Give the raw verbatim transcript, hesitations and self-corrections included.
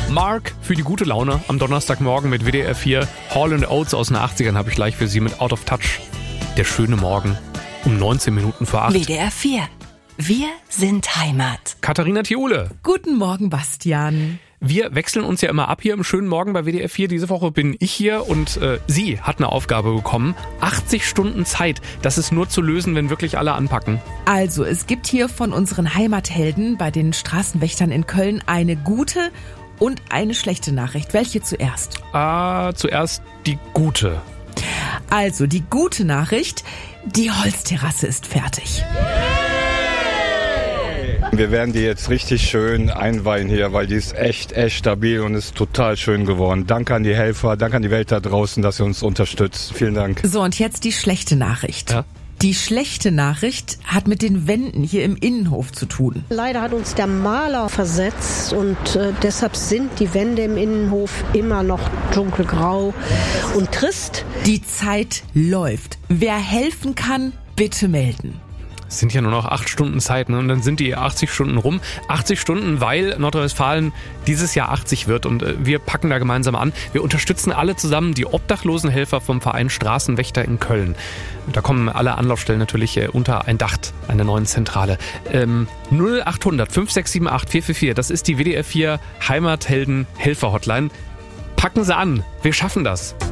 Mark für die gute Laune am Donnerstagmorgen mit W D R vier. Hall and Oates aus den achtzigern habe ich gleich für Sie mit Out of Touch. Der schöne Morgen um neunzehn Minuten vor acht. W D R vier. Wir sind Heimat. Katharina Thiole. Guten Morgen, Bastian. Wir wechseln uns ja immer ab hier im schönen Morgen bei W D R vier. Diese Woche bin ich hier und äh, sie hat eine Aufgabe bekommen. achtzig Stunden Zeit. Das ist nur zu lösen, wenn wirklich alle anpacken. Also, es gibt hier von unseren Heimathelden bei den Straßenwächtern in Köln eine gute und eine schlechte Nachricht. Welche zuerst? Ah, zuerst die gute. Also, die gute Nachricht, die Holzterrasse ist fertig. Wir werden die jetzt richtig schön einweihen hier, weil die ist echt, echt stabil und ist total schön geworden. Danke an die Helfer, danke an die Welt da draußen, dass ihr uns unterstützt. Vielen Dank. So, und jetzt die schlechte Nachricht. Ja? Die schlechte Nachricht hat mit den Wänden hier im Innenhof zu tun. Leider hat uns der Maler versetzt und äh, deshalb sind die Wände im Innenhof immer noch dunkelgrau und trist. Die Zeit läuft. Wer helfen kann, bitte melden. Es sind ja nur noch acht Stunden Zeit, ne? Und dann sind die achtzig Stunden rum. achtzig Stunden, weil Nordrhein-Westfalen dieses Jahr achtzig wird und äh, wir packen da gemeinsam an. Wir unterstützen alle zusammen die Obdachlosenhelfer vom Verein Straßenwächter in Köln. Da kommen alle Anlaufstellen natürlich äh, unter ein Dach einer neuen Zentrale. Ähm, null achthundert fünf sechs sieben acht vier vier vier, das ist die W D R vier Heimathelden Helfer Hotline. Packen Sie an, wir schaffen das.